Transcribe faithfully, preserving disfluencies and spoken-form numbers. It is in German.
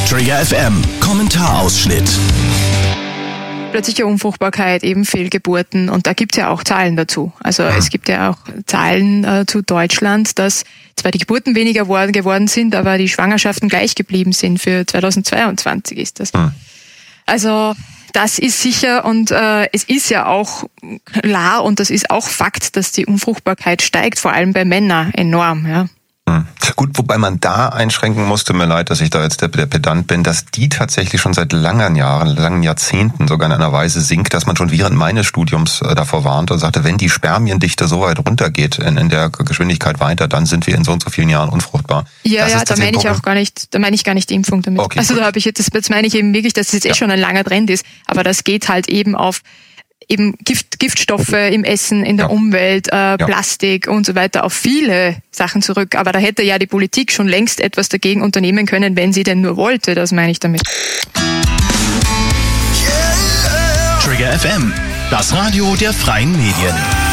Trigger F M, Kommentarausschnitt. Plötzliche Unfruchtbarkeit, eben Fehlgeburten, und da gibt es ja auch Zahlen dazu. Also es gibt ja auch Zahlen äh, zu Deutschland, dass zwar die Geburten weniger worden, geworden sind, aber die Schwangerschaften gleich geblieben sind. Für zweitausendzweiundzwanzig ist das. Hm. Also das ist sicher, und äh, es ist ja auch klar und das ist auch Fakt, dass die Unfruchtbarkeit steigt, vor allem bei Männern enorm, ja. Hm. Gut, wobei man da einschränken musste, mir leid, dass ich da jetzt der, der Pedant bin, dass die tatsächlich schon seit langen Jahren, langen Jahrzehnten sogar in einer Weise sinkt, dass man schon während meines Studiums äh, davor warnte und sagte, wenn die Spermiendichte so weit runtergeht in, in der Geschwindigkeit weiter, dann sind wir in so und so vielen Jahren unfruchtbar. Ja, das ja, da meine ich auch gar nicht, da meine ich gar nicht die Impfung damit. Okay, also gut. da habe ich jetzt, das, das meine ich eben wirklich, dass es jetzt ja. eh schon ein langer Trend ist, aber das geht halt eben auf eben Gift, Giftstoffe im Essen, in der ja. Umwelt, äh, ja. Plastik und so weiter, auf viele Sachen zurück. Aber da hätte ja die Politik schon längst etwas dagegen unternehmen können, wenn sie denn nur wollte. Das meine ich damit. Trigger F M, das Radio der freien Medien.